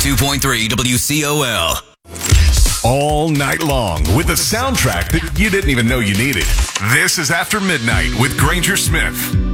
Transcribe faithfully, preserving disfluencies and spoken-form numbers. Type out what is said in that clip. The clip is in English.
two point three W C O L. All night long with the soundtrack that you didn't even know you needed. This is After Midnight with Granger Smith.